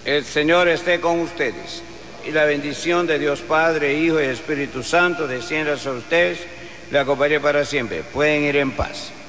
El Señor esté con ustedes. Y la bendición de Dios Padre, Hijo y Espíritu Santo descienda sobre ustedes, la acompañe para siempre. Pueden ir en paz.